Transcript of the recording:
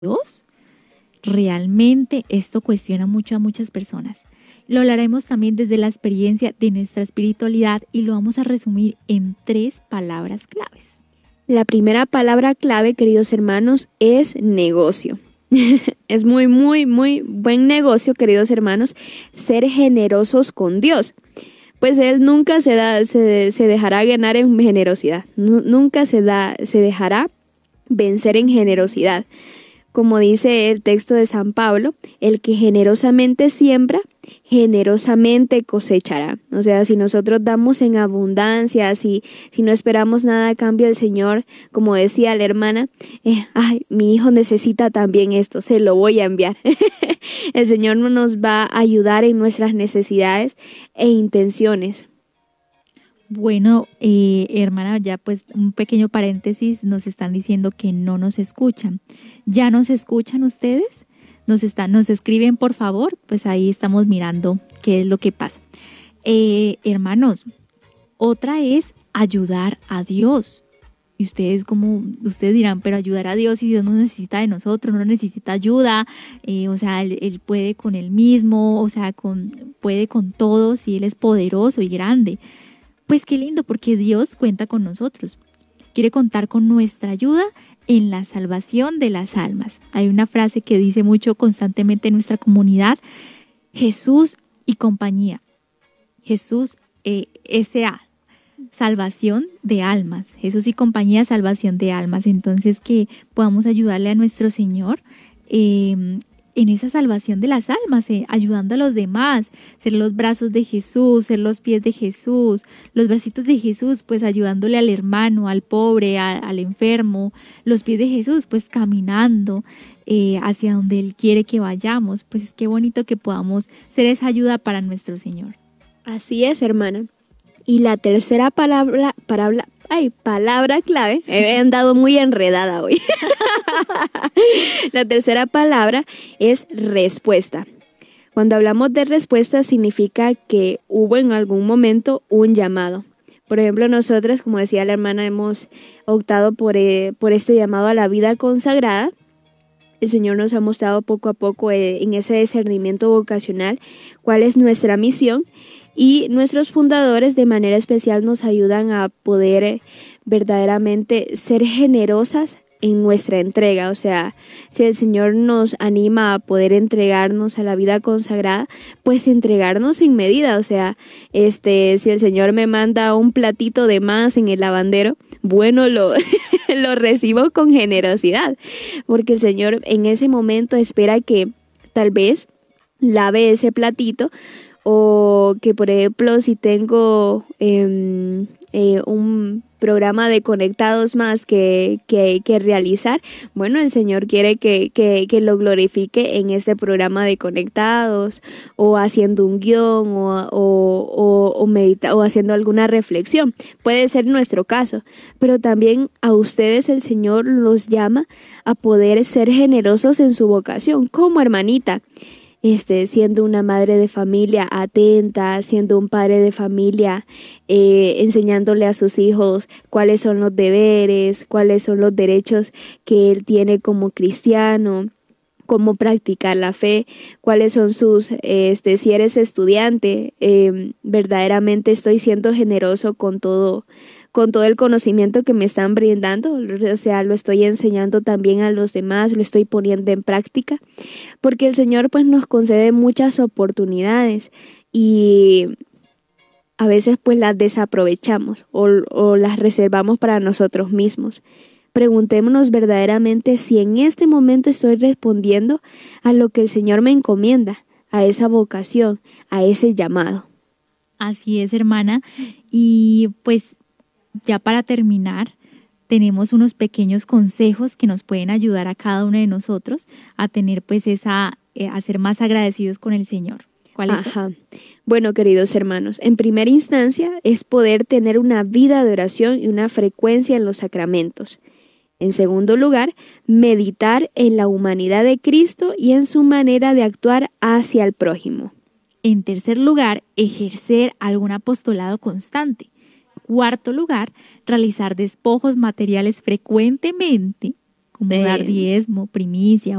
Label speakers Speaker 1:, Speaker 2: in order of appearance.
Speaker 1: Dios? Realmente esto cuestiona mucho a muchas personas. Lo hablaremos también desde la experiencia de nuestra espiritualidad y lo vamos a resumir en 3 palabras claves.
Speaker 2: La primera palabra clave, queridos hermanos, es negocio. Es muy, muy, muy buen negocio, queridos hermanos, ser generosos con Dios. Pues Él nunca se dejará ganar en generosidad. Nunca se dejará vencer en generosidad. Como dice el texto de San Pablo, el que generosamente siembra, generosamente cosechará. O sea, si nosotros damos en abundancia, si no esperamos nada a cambio del Señor, como decía la hermana, mi hijo necesita también esto, se lo voy a enviar. El Señor no nos va a ayudar en nuestras necesidades e intenciones.
Speaker 1: Bueno, hermana, ya pues un pequeño paréntesis, nos están diciendo que no nos escuchan. ¿Ya nos escuchan ustedes? Nos escriben, por favor, pues ahí estamos mirando qué es lo que pasa. Hermanos, otra es ayudar a Dios. Y ustedes dirán, pero ayudar a Dios, si Dios no necesita de nosotros, no necesita ayuda, o sea, él puede con Él mismo, o sea, puede con todos y Él es poderoso y grande. Pues qué lindo, porque Dios cuenta con nosotros. Quiere contar con nuestra ayuda en la salvación de las almas. Hay una frase que dice mucho constantemente en nuestra comunidad: Jesús y compañía. Jesús S.A., salvación de almas. Jesús y compañía, salvación de almas. Entonces que podamos ayudarle a nuestro Señor en esa salvación de las almas, ayudando a los demás, ser los brazos de Jesús, ser los pies de Jesús, los bracitos de Jesús, pues ayudándole al hermano, al pobre, al enfermo, los pies de Jesús, pues caminando hacia donde Él quiere que vayamos. Pues qué bonito que podamos ser esa ayuda para nuestro Señor.
Speaker 2: Así es, hermana. Y la tercera palabra clave, he andado muy enredada hoy. La tercera palabra es respuesta. Cuando hablamos de respuesta significa que hubo en algún momento un llamado. Por ejemplo, nosotras, como decía la hermana, hemos optado por este llamado a la vida consagrada. El Señor nos ha mostrado poco a poco en ese discernimiento vocacional cuál es nuestra misión. Y nuestros fundadores de manera especial nos ayudan a poder verdaderamente ser generosas en nuestra entrega. O sea, si el Señor nos anima a poder entregarnos a la vida consagrada, pues entregarnos sin medida. O sea, si el Señor me manda un platito de más en el lavandero, bueno, lo recibo con generosidad, porque el Señor en ese momento espera que tal vez lave ese platito. O que, por ejemplo, si tengo un programa de conectados más que realizar, bueno, el Señor quiere que lo glorifique en este programa de conectados, o haciendo un guión, o haciendo alguna reflexión. Puede ser nuestro caso, pero también a ustedes el Señor los llama a poder ser generosos en su vocación, como hermanita. Siendo una madre de familia atenta, siendo un padre de familia, enseñándole a sus hijos cuáles son los deberes, cuáles son los derechos que él tiene como cristiano, cómo practicar la fe, cuáles son sus, si eres estudiante, verdaderamente estoy siendo generoso con todo el conocimiento que me están brindando. O sea, lo estoy enseñando también a los demás, lo estoy poniendo en práctica, porque el Señor pues nos concede muchas oportunidades y a veces pues las desaprovechamos o las reservamos para nosotros mismos. Preguntémonos verdaderamente si en este momento estoy respondiendo a lo que el Señor me encomienda, a esa vocación, a ese llamado.
Speaker 1: Así es, hermana. Y pues ya para terminar, tenemos unos pequeños consejos que nos pueden ayudar a cada uno de nosotros a tener pues a ser más agradecidos con el Señor. ¿Cuál es?
Speaker 2: Bueno, queridos hermanos, en primera instancia es poder tener una vida de oración y una frecuencia en los sacramentos. En segundo lugar, meditar en la humanidad de Cristo y en su manera de actuar hacia el prójimo.
Speaker 1: En tercer lugar, ejercer algún apostolado constante. Cuarto lugar, realizar despojos materiales frecuentemente, como dar diezmo, primicia